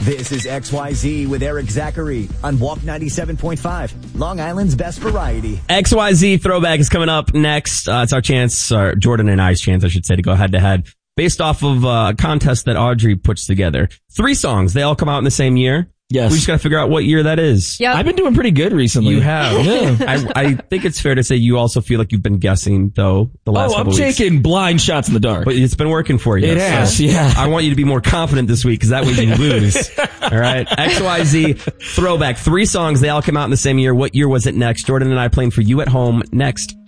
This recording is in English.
This is XYZ with Eric Zachary on Walk 97.5, Long Island's best variety. XYZ Throwback is coming up next. It's our chance, or Jordan and I's chance, I should say, to go head to head based off of a contest that Audrey puts together. 3 songs. They all come out in the same year. Yes. We just gotta figure out what year that is. Yep. I've been doing pretty good recently. You have. Yeah. I think it's fair to say you also feel like you've been guessing, though, the last couple I'm weeks. taking blind shots in the dark. But it's been working for you. It has, yeah. I want you to be more confident this week, because that way you lose. All right? XYZ Throwback. 3 songs. They all come out in the same year. What year was it next? Jordan and I playing for you at home next.